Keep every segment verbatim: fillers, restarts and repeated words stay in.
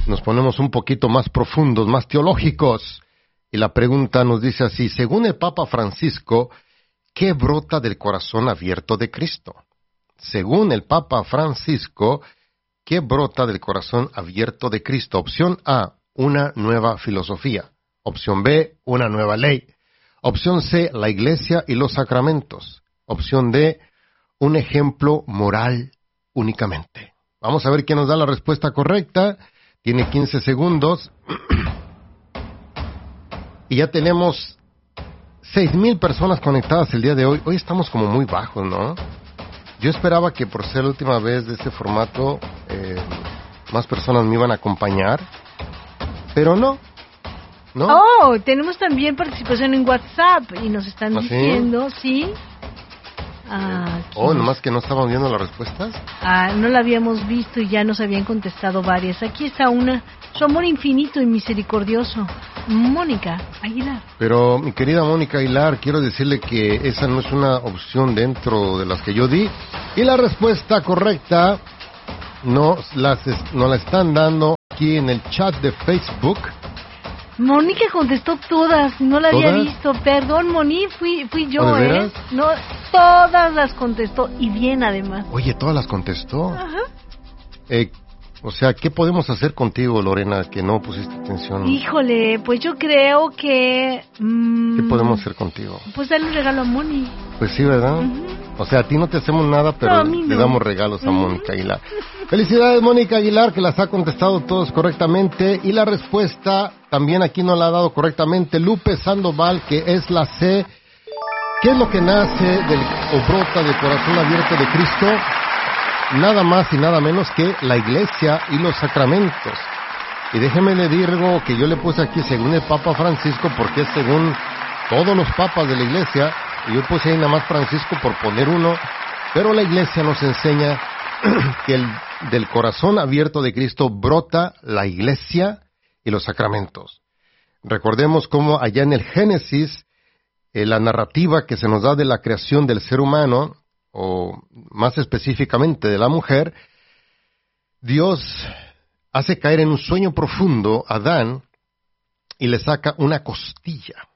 nos ponemos un poquito más profundos, más teológicos. Y la pregunta nos dice así, según el Papa Francisco, ¿qué brota del corazón abierto de Cristo? Según el Papa Francisco, ¿qué brota del corazón abierto de Cristo? Opción A, una nueva filosofía. Opción B, una nueva ley. Opción C, la Iglesia y los sacramentos. Opción D, un ejemplo moral únicamente. Vamos a ver quién nos da la respuesta correcta. Tiene quince segundos. Y ya tenemos seis mil personas conectadas el día de hoy. Hoy estamos como muy bajos, ¿no? Yo esperaba que por ser la última vez de este formato, eh, más personas me iban a acompañar. Pero no. ¿No? Oh, tenemos también participación en WhatsApp y nos están ¿Ah, diciendo, sí? ¿sí? Ah, oh, nomás que no estaban viendo las respuestas. Ah, no la habíamos visto y ya nos habían contestado varias. Aquí está una, su amor infinito y misericordioso, Mónica Aguilar. Pero, mi querida Mónica Aguilar, quiero decirle que esa no es una opción dentro de las que yo di. Y la respuesta correcta nos, las, nos la están dando aquí en el chat de Facebook. Mónica contestó todas, no la ¿Todas? había visto. Perdón, Moni, fui fui yo, ¿Oh, de ¿eh? veras? No, todas las contestó y bien además. Oye, todas las contestó. Ajá. Eh, o sea, ¿qué podemos hacer contigo, Lorena, que no pusiste atención? Híjole, pues yo creo que... Mmm, ¿Qué podemos hacer contigo? Pues darle un regalo a Moni. Pues sí, ¿verdad? Uh-huh. O sea, a ti no te hacemos nada, pero No, a mí no. le damos regalos a Uh-huh. Mónica Aguilar. Felicidades, Mónica Aguilar, que las ha contestado todos correctamente. Y la respuesta también aquí nos la ha dado correctamente Lupe Sandoval, que es la C. ¿Qué es lo que nace del, o brota del corazón abierto de Cristo? Nada más y nada menos que la Iglesia y los sacramentos. Y déjeme le digo que yo le puse aquí según el Papa Francisco, porque es según todos los papas de la Iglesia, y yo puse ahí nada más Francisco por poner uno, pero la Iglesia nos enseña que el, del corazón abierto de Cristo brota la Iglesia y los sacramentos. Recordemos cómo allá en el Génesis, eh, la narrativa que se nos da de la creación del ser humano, o más específicamente de la mujer, Dios hace caer en un sueño profundo a Adán y le saca una costilla.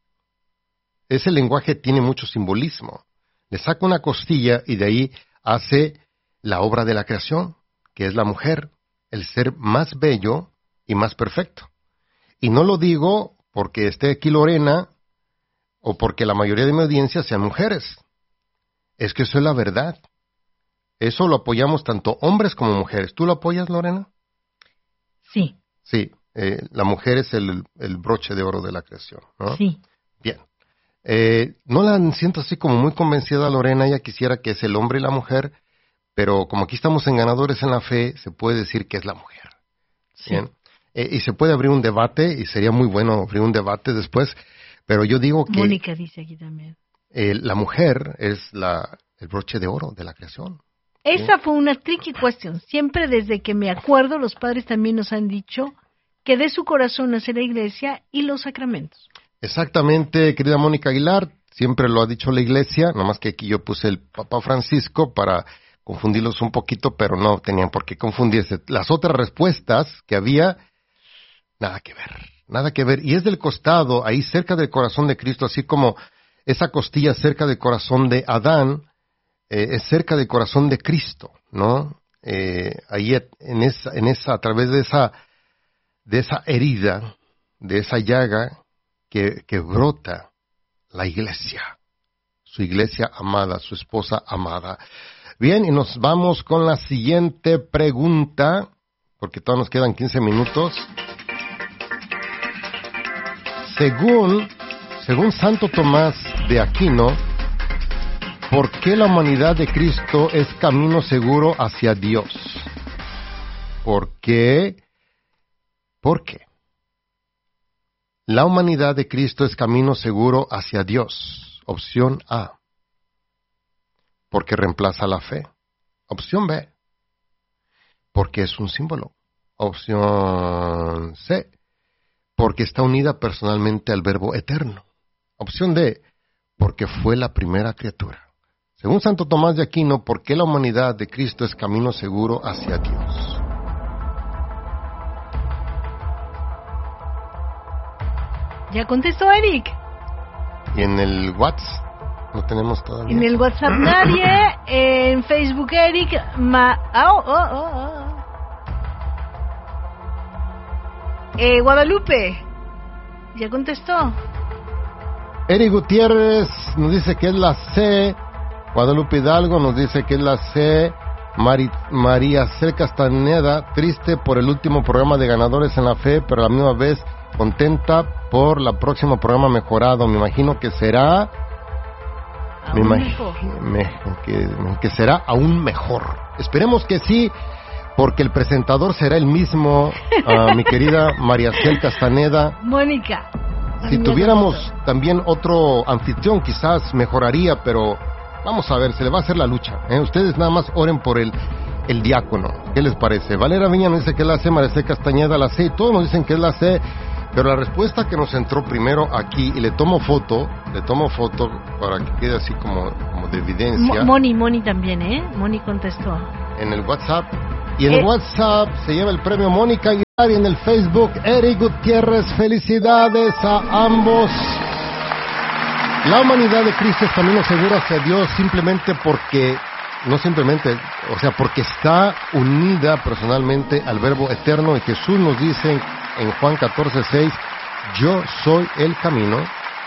Ese lenguaje tiene mucho simbolismo. Le saca una costilla y de ahí hace la obra de la creación, que es la mujer, el ser más bello y más perfecto. Y no lo digo porque esté aquí Lorena o porque la mayoría de mi audiencia sean mujeres. Es que eso es la verdad. Eso lo apoyamos tanto hombres como mujeres. ¿Tú lo apoyas, Lorena? Sí. Sí, eh, la mujer es el, el broche de oro de la creación, ¿no? Sí. Bien. Eh, no la siento así como muy convencida, Lorena. Ella quisiera que es el hombre y la mujer, pero como aquí estamos en ganadores en la fe, se puede decir que es la mujer. Sí. Bien. Eh, y se puede abrir un debate, y sería muy bueno abrir un debate después, pero yo digo que... Mónica dice aquí también. Eh, la mujer es la, el broche de oro de la creación. Esa fue una tricky question. Siempre desde que me acuerdo, los padres también nos han dicho que de su corazón nace la Iglesia y los sacramentos. Exactamente, querida Mónica Aguilar, siempre lo ha dicho la Iglesia, nomás que aquí yo puse el Papa Francisco para confundirlos un poquito, pero no tenían por qué confundirse. Las otras respuestas que había, nada que ver, nada que ver. Y es del costado, ahí cerca del corazón de Cristo, así como esa costilla cerca del corazón de Adán, eh, es cerca del corazón de Cristo, ¿no? Eh, ahí en esa, en esa, a través de esa, de esa herida, de esa llaga que, que brota la Iglesia, su Iglesia amada, su esposa amada. Bien, y nos vamos con la siguiente pregunta, porque todavía nos quedan quince minutos. Según, según Santo Tomás de Aquino, ¿por qué la humanidad de Cristo es camino seguro hacia Dios? ¿Por qué? ¿Por qué? La humanidad de Cristo es camino seguro hacia Dios. Opción A. Porque reemplaza la fe. Opción B. Porque es un símbolo. Opción C. Porque está unida personalmente al Verbo eterno. Opción D. Porque fue la primera criatura. Según Santo Tomás de Aquino, ¿por qué la humanidad de Cristo es camino seguro hacia Dios? Ya contestó Eric. ¿Y en el WhatsApp? No tenemos todavía. En el WhatsApp nadie. En Facebook Eric. Ma... Oh, oh, oh, oh. Eh, Guadalupe. Ya contestó. Eric Gutiérrez nos dice que es la C. Guadalupe Hidalgo nos dice que es la C. Mari, María C. Castaneda, triste por el último programa de Ganadores en la Fe, pero a la misma vez contenta por el próximo programa mejorado. Me imagino que será... Me imagino me, que, que será aún mejor. Esperemos que sí, porque el presentador será el mismo, uh, mi querida María C. Castaneda. Mónica. Si tuviéramos también otro anfitrión, quizás mejoraría, pero vamos a ver, se le va a hacer la lucha. ¿eh? Ustedes nada más oren por el, el diácono. ¿Qué les parece? Valera Viña nos dice que es la C, María C. Castañeda la C, y todos nos dicen que es la C, pero la respuesta que nos entró primero aquí, y le tomo foto, le tomo foto para que quede así como, como de evidencia. Mo- Moni, Moni también, ¿eh? Moni contestó. En el WhatsApp. Y en eh. el WhatsApp se lleva el premio Mónica Aguilar, y en el Facebook Eric Gutiérrez. Felicidades a ambos. La humanidad de Cristo es camino seguro hacia Dios simplemente porque, no simplemente, o sea, porque está unida personalmente al Verbo eterno, y Jesús nos dice en Juan catorce seis, yo soy el camino.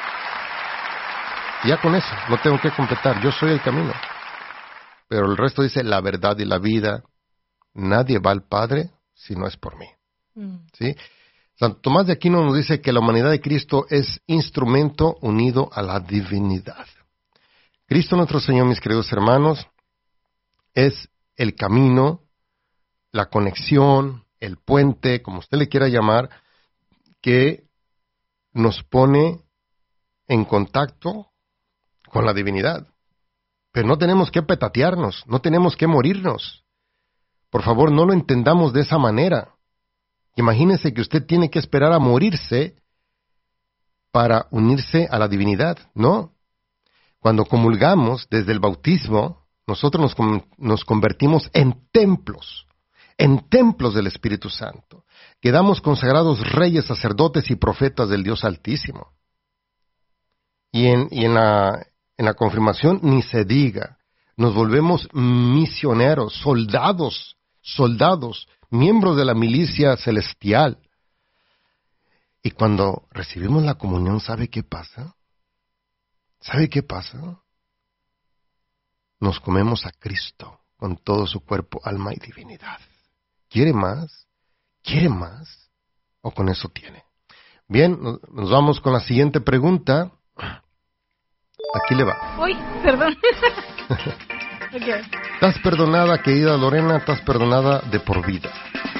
Ya con eso, no tengo que completar, yo soy el camino. Pero el resto dice la verdad y la vida. Nadie va al Padre si no es por mí. Mm. ¿Sí? Santo Tomás de Aquino nos dice que la humanidad de Cristo es instrumento unido a la divinidad. Cristo nuestro Señor, mis queridos hermanos, es el camino, la conexión, el puente, como usted le quiera llamar, que nos pone en contacto con la divinidad. Pero no tenemos que petatearnos, no tenemos que morirnos. Por favor, no lo entendamos de esa manera. Imagínese que usted tiene que esperar a morirse para unirse a la divinidad, ¿no? Cuando comulgamos desde el bautismo, nosotros nos, nos convertimos en templos, en templos del Espíritu Santo. Quedamos consagrados reyes, sacerdotes y profetas del Dios Altísimo. Y en, y en la, en la confirmación ni se diga, nos volvemos misioneros, soldados, soldados, miembros de la milicia celestial. Y cuando recibimos la comunión, ¿sabe qué pasa? ¿Sabe qué pasa? Nos comemos a Cristo con todo su cuerpo, alma y divinidad. ¿Quiere más? ¿Quiere más? ¿O con eso tiene? Bien, nos vamos con la siguiente pregunta. Aquí le va. Uy, perdón. Okay. Estás perdonada, querida Lorena, estás perdonada de por vida.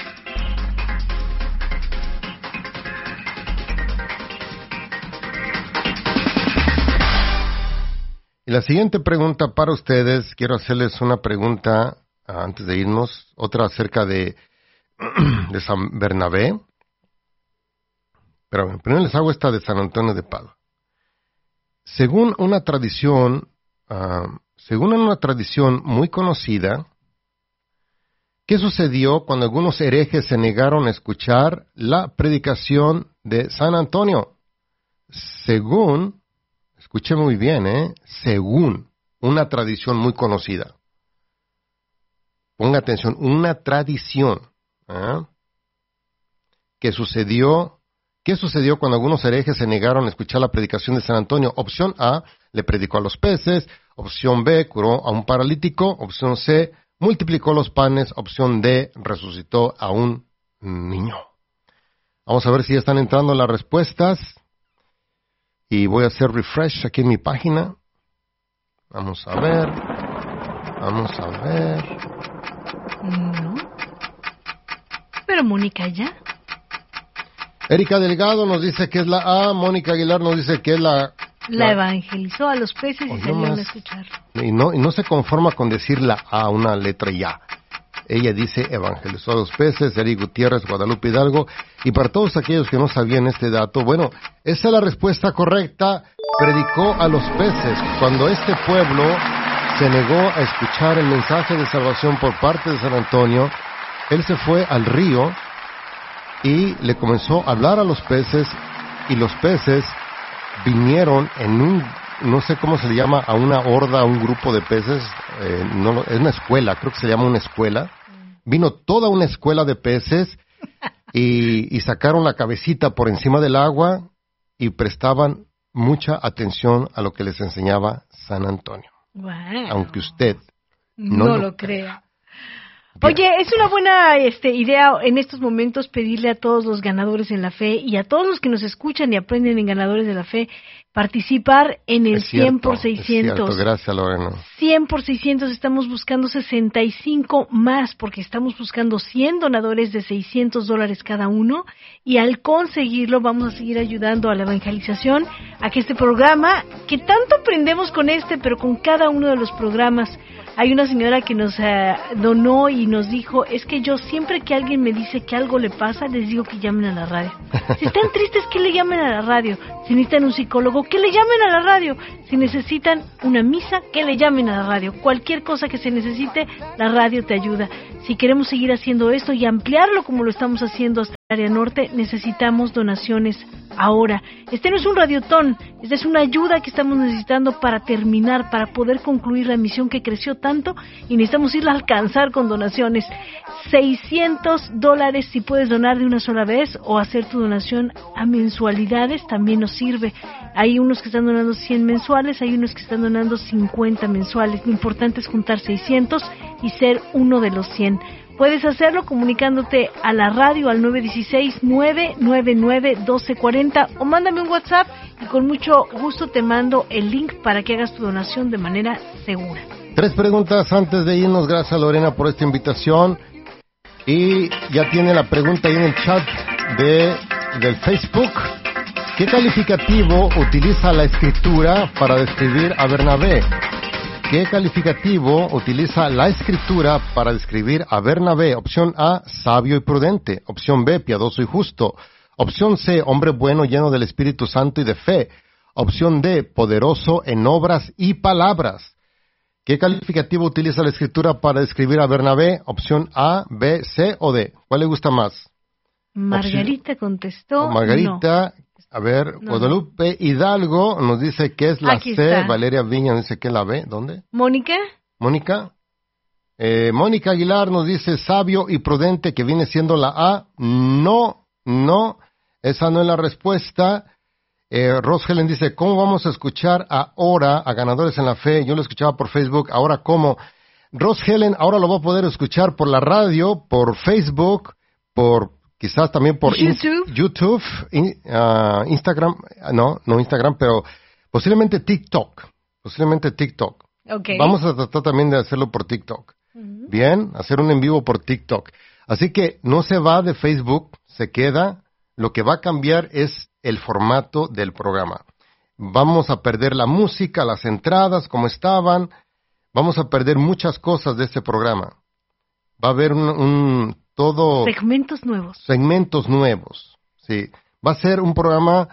Y la siguiente pregunta para ustedes, quiero hacerles una pregunta antes de irnos, otra acerca de, de San Bernabé. Pero primero les hago esta de San Antonio de Padua. Según una tradición, uh, según una tradición muy conocida, ¿qué sucedió cuando algunos herejes se negaron a escuchar la predicación de San Antonio? Según, escuche muy bien, ¿eh? Según una tradición muy conocida. Ponga atención, una tradición. ¿eh? ¿Qué sucedió? ¿Qué sucedió cuando algunos herejes se negaron a escuchar la predicación de San Antonio? Opción A, le predicó a los peces. Opción B, curó a un paralítico. Opción C, multiplicó los panes. Opción D, resucitó a un niño. Vamos a ver si ya están entrando las respuestas. Y voy a hacer refresh aquí en mi página. Vamos a ver. Vamos a ver. No. Pero Mónica ya. Erika Delgado nos dice que es la A. Mónica Aguilar nos dice que es la... La, la evangelizó a los peces y salieron a escuchar. Y no, y no se conforma con decir la A, una letra ya. Ella dice evangelizó a los peces. Eric Gutiérrez, Guadalupe Hidalgo. Y para todos aquellos que no sabían este dato, bueno, esa es la respuesta correcta. Predicó a los peces. Cuando este pueblo se negó a escuchar el mensaje de salvación por parte de San Antonio, él se fue al río y le comenzó a hablar a los peces y los peces vinieron en un, no sé cómo se le llama, a una horda, a un grupo de peces, eh, no, lo- es una escuela, creo que se llama una escuela. Vino toda una escuela de peces y, y sacaron la cabecita por encima del agua y prestaban mucha atención a lo que les enseñaba San Antonio, Wow. aunque usted no, no lo, lo crea. Bien. Oye, es una buena este, idea en estos momentos pedirle a todos los ganadores en la fe y a todos los que nos escuchan y aprenden en Ganadores de la Fe participar en el Es cierto, cien por es seiscientos. cierto, gracias Lorena. cien por seiscientos, estamos buscando sesenta y cinco más porque estamos buscando cien donadores de seiscientos dólares cada uno y al conseguirlo vamos a seguir ayudando a la evangelización, a que este programa, que tanto aprendemos con este, pero con cada uno de los programas. Hay una señora que nos eh, donó y nos dijo, es que yo siempre que alguien me dice que algo le pasa, les digo que llamen a la radio. Si están tristes, que le llamen a la radio. Si necesitan un psicólogo, que le llamen a la radio. Si necesitan una misa, que le llamen a la radio. Cualquier cosa que se necesite, la radio te ayuda. Si queremos seguir haciendo esto y ampliarlo como lo estamos haciendo hasta el área norte, necesitamos donaciones ahora. Este no es un radiotón, esta es una ayuda que estamos necesitando para terminar, para poder concluir la misión que creció tanto y necesitamos irla a alcanzar con donaciones. seiscientos dólares si puedes donar de una sola vez o hacer tu donación a mensualidades también nos sirve. Hay unos que están donando cien mensuales, hay unos que están donando cincuenta mensuales. Lo importante es juntar seiscientos y ser uno de los cien. Puedes hacerlo comunicándote a la radio al nueve uno seis, nueve nueve nueve, uno dos cuatro cero o mándame un WhatsApp y con mucho gusto te mando el link para que hagas tu donación de manera segura. Tres preguntas antes de irnos. Gracias Lorena por esta invitación. Y ya tiene la pregunta ahí en el chat de, del Facebook. ¿Qué calificativo utiliza la Escritura para describir a Bernabé? ¿Qué calificativo utiliza la Escritura para describir a Bernabé? Opción A, sabio y prudente. Opción B, piadoso y justo. Opción C, hombre bueno lleno del Espíritu Santo y de fe. Opción D, poderoso en obras y palabras. ¿Qué calificativo utiliza la Escritura para describir a Bernabé? Opción A, B, C o D. ¿Cuál le gusta más? Margarita contestó. O Margarita, no. A ver, No. Guadalupe Hidalgo nos dice que es la Aquí C, está. Valeria Viña nos dice que es la B. ¿Dónde? Mónica. Mónica. Eh, Mónica Aguilar nos dice sabio y prudente, que viene siendo la A. No, no, esa no es la respuesta. Eh, Ross Helen dice, ¿cómo vamos a escuchar ahora a Ganadores en la Fe? Yo lo escuchaba por Facebook, ¿ahora cómo? Ross Helen ahora lo va a poder escuchar por la radio, por Facebook, por quizás también por YouTube, in, YouTube in, uh, Instagram, no, no Instagram, pero posiblemente TikTok, posiblemente TikTok. Okay. Vamos a tratar también de hacerlo por TikTok. Uh-huh. Bien, hacer un en vivo por TikTok. Así que no se va de Facebook, se queda. Lo que va a cambiar es el formato del programa. Vamos a perder la música, las entradas como estaban. Vamos a perder muchas cosas de este programa. Va a haber un, un todo segmentos nuevos. Segmentos nuevos. Sí, va a ser un programa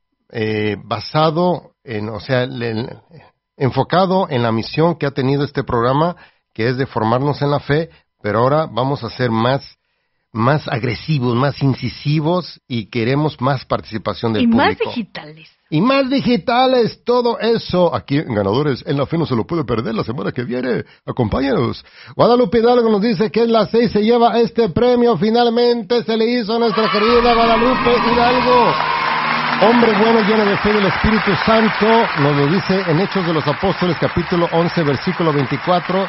eh, basado en, o sea, le, le, enfocado en la misión que ha tenido este programa, que es de formarnos en la fe, pero ahora vamos a ser más más agresivos, más incisivos y queremos más participación del y público. Y más digitales. Y más digitales, todo eso. Aquí en Ganadores en la Fe no se lo puede perder la semana que viene. Acompáñanos. Guadalupe Hidalgo nos dice que es la seis, se lleva este premio. Finalmente se le hizo a nuestra querida Guadalupe Hidalgo. Hombre bueno, lleno de fe del Espíritu Santo, nos lo dice en Hechos de los Apóstoles, capítulo once, versículo veinticuatro.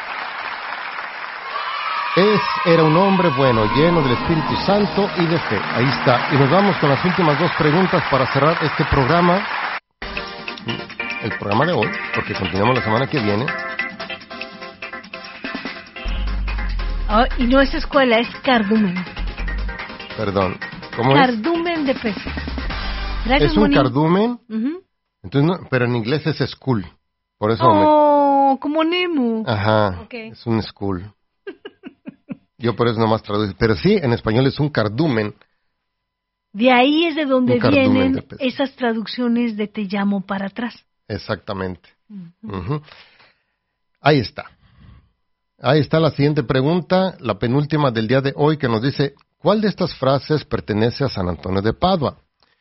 Es, era un hombre bueno, lleno del Espíritu Santo y de fe. Ahí está. Y nos vamos con las últimas dos preguntas para cerrar este programa. El programa de hoy, porque continuamos la semana que viene. Oh, y no es escuela, es cardumen. Perdón. ¿Cómo cardumen es? de peces. Gracias, es un Moni. cardumen, uh-huh. Entonces no, pero en inglés es school. Por eso Oh, me... como Nemo. Ajá, okay. Es un school. Yo por eso nomás traduzco. Pero sí, en español es un cardumen. De ahí es de donde vienen de esas traducciones de te llamo para atrás. Exactamente. Uh-huh. Uh-huh. Ahí está. Ahí está la siguiente pregunta, la penúltima del día de hoy, que nos dice, ¿cuál de estas frases pertenece a San Antonio de Padua?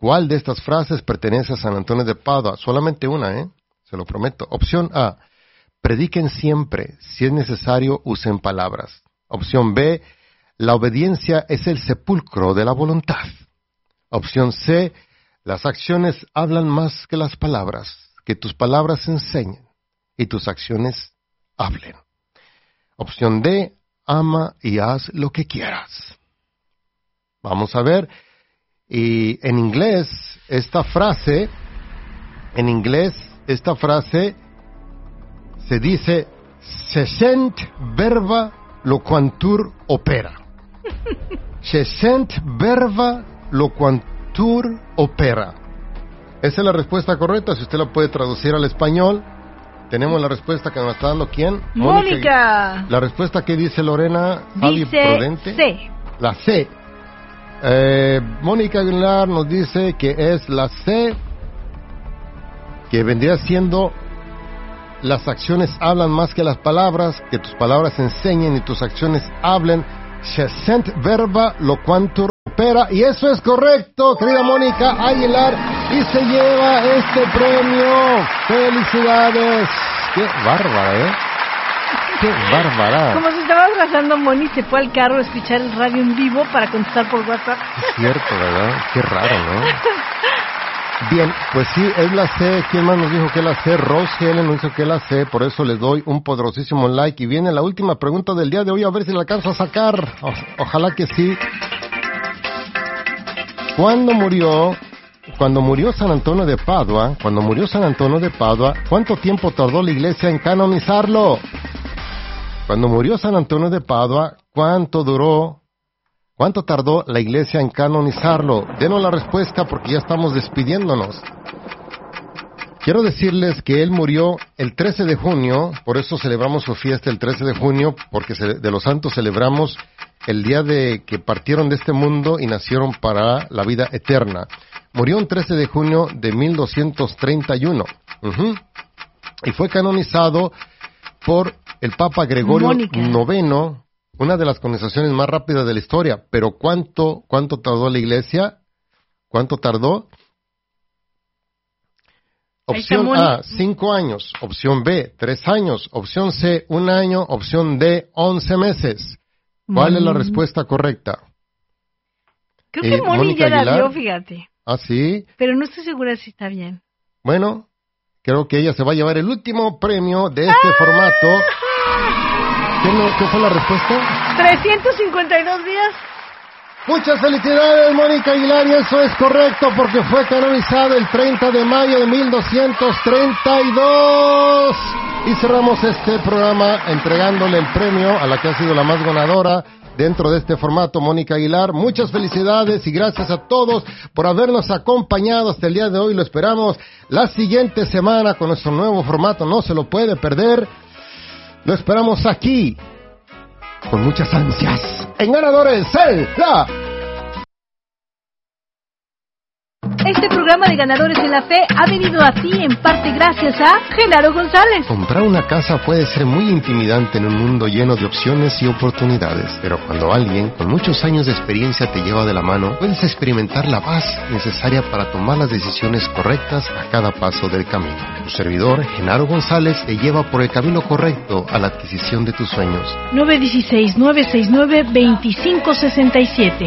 ¿Cuál de estas frases pertenece a San Antonio de Padua? Solamente una, ¿eh? Se lo prometo. Opción A, prediquen siempre. Si es necesario, usen palabras. Opción B, la obediencia es el sepulcro de la voluntad. Opción C, las acciones hablan más que las palabras. Que tus palabras enseñen y tus acciones hablen. Opción D, ama y haz lo que quieras. Vamos a ver. Y en inglés, esta frase, en inglés, esta frase se dice, se sent verba loquantur opera. Se sent verba loquantur opera. Esa es la respuesta correcta, si usted la puede traducir al español. Tenemos la respuesta que nos está dando ¿quién? Mónica. Mónica. La respuesta que dice Lorena, Javi Prudente. C. La C. Eh, Mónica Aguilar nos dice que es la C, que vendría siendo las acciones hablan más que las palabras, que tus palabras enseñen y tus acciones hablen. Se sent verba loquantur opera, y eso es correcto, querida Mónica Aguilar, y se lleva este premio. ¡Felicidades! ¡Qué bárbara, eh! ¡Qué bárbara! Como se estaba abrazando, Moni se fue al carro a escuchar el radio en vivo para contestar por WhatsApp. Es cierto, ¿verdad? Qué raro, ¿no? Bien, pues sí, es la C. ¿Quién más nos dijo que es la C? Rose Helen nos dijo que es la C, por eso les doy un poderosísimo like. Y viene la última pregunta del día de hoy, a ver si la alcanzo a sacar. O- ojalá que sí. ¿Cuándo murió, cuando murió San Antonio de Padua, cuando murió San Antonio de Padua, cuánto tiempo tardó la iglesia en canonizarlo? Cuando murió San Antonio de Padua, ¿cuánto duró? ¿Cuánto tardó la iglesia en canonizarlo? Denos la respuesta porque ya estamos despidiéndonos. Quiero decirles que él murió el trece de junio, por eso celebramos su fiesta el trece de junio, porque de los santos celebramos el día de que partieron de este mundo y nacieron para la vida eterna. Murió el trece de junio de mil doscientos treinta y uno. Uh-huh. Y fue canonizado por el Papa Gregorio Mónica. noveno, una de las canonizaciones más rápidas de la historia. Pero ¿cuánto, cuánto tardó la iglesia? ¿Cuánto tardó? Opción A, cinco años. Opción B, tres años. Opción C, un año. Opción D, once meses. ¿Cuál mm. es la respuesta correcta? Creo que eh, Moni Mónica ya la Aguilar. vio, fíjate. ¿Ah, sí? Pero no estoy segura si está bien. Bueno, creo que ella se va a llevar el último premio de este ¡Ah! formato. ¿Qué, no, ¿Qué fue la respuesta? trescientos cincuenta y dos días. Muchas felicidades, Mónica Aguilar, y eso es correcto porque fue canonizado el treinta de mayo de mil doscientos treinta y dos. Y cerramos este programa entregándole el premio a la que ha sido la más ganadora dentro de este formato, Mónica Aguilar. Muchas felicidades y gracias a todos por habernos acompañado hasta el día de hoy. Lo esperamos la siguiente semana con nuestro nuevo formato, no se lo puede perder. Lo esperamos aquí con muchas ansias en Ganadores en la... Este programa de Ganadores en la Fe ha venido a ti en parte gracias a Genaro González. Comprar una casa puede ser muy intimidante en un mundo lleno de opciones y oportunidades, pero cuando alguien con muchos años de experiencia te lleva de la mano, puedes experimentar la paz necesaria para tomar las decisiones correctas a cada paso del camino. Tu servidor, Genaro González, te lleva por el camino correcto a la adquisición de tus sueños. nueve uno seis, nueve seis nueve, dos cinco seis siete.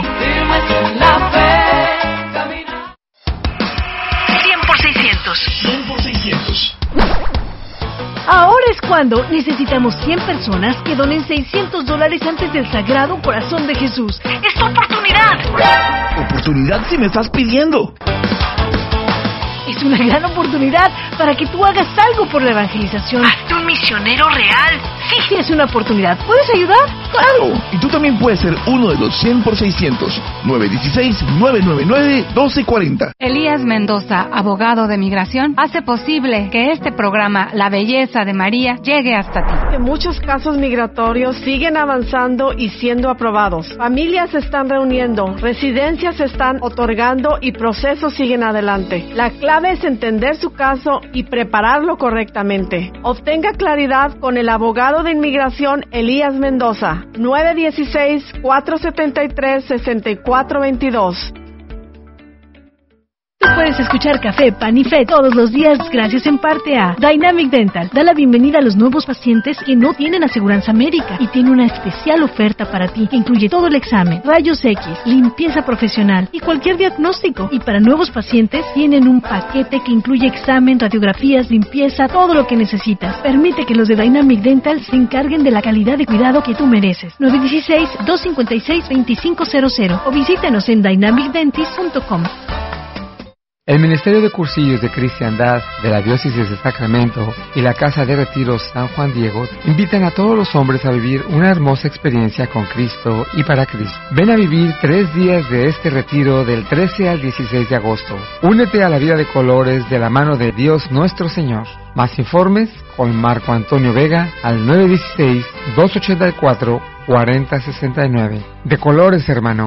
cien por seiscientos. Ahora es cuando necesitamos cien personas que donen seiscientos dólares antes del Sagrado Corazón de Jesús. ¡Es tu oportunidad! ¿Oportunidad si me estás pidiendo? Es una gran oportunidad para que tú hagas algo por la evangelización. ¡Hazte un misionero real! Sí, sí, es una oportunidad. ¿Puedes ayudar? ¡Claro! Y tú también puedes ser uno de los cien por seiscientos. nueve uno seis, nueve nueve nueve, uno dos cuatro cero. Elías Mendoza, abogado de migración, hace posible que este programa, La Belleza de María, llegue hasta ti. Muchos casos migratorios siguen avanzando y siendo aprobados. Familias se están reuniendo, residencias se están otorgando y procesos siguen adelante. La clave es entender su caso y prepararlo correctamente. Obtenga claridad con el abogado de inmigración Elías Mendoza, nueve uno seis, cuatro siete tres, seis cuatro dos dos. Tú puedes escuchar Café, Pan y Fe todos los días gracias en parte a Dynamic Dental. Da la bienvenida a los nuevos pacientes que no tienen aseguranza médica y tiene una especial oferta para ti que incluye todo el examen, rayos X, limpieza profesional y cualquier diagnóstico. Y para nuevos pacientes tienen un paquete que incluye examen, radiografías, limpieza, todo lo que necesitas. Permite que los de Dynamic Dental se encarguen de la calidad de cuidado que tú mereces. nueve uno seis, dos cinco seis, dos cinco cero cero o visítanos en dynamic dentist punto com. El Ministerio de Cursillos de Cristiandad de la Diócesis de Sacramento y la Casa de Retiros San Juan Diego invitan a todos los hombres a vivir una hermosa experiencia con Cristo y para Cristo. Ven a vivir tres días de este retiro del trece al dieciséis de agosto. Únete a la vida de colores de la mano de Dios nuestro Señor. Más informes con Marco Antonio Vega al nueve uno seis, dos ocho cuatro, cuatro cero seis nueve. De colores, hermano.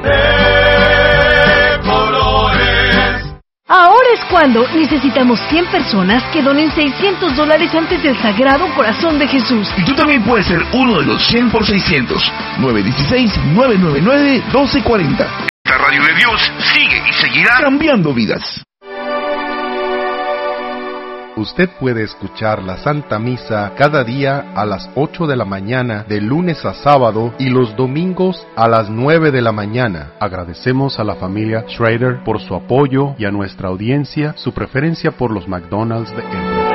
Ahora es cuando necesitamos cien personas que donen seiscientos dólares antes del Sagrado Corazón de Jesús. Y tú también puedes ser uno de los cien por seiscientos. nueve uno seis, nueve nueve nueve, uno dos cuatro cero. La radio de Dios sigue y seguirá cambiando vidas. Usted puede escuchar la Santa Misa cada día a las ocho de la mañana, de lunes a sábado, y los domingos a las nueve de la mañana. Agradecemos a la familia Schrader por su apoyo y a nuestra audiencia su preferencia por los McDonald's de Emory.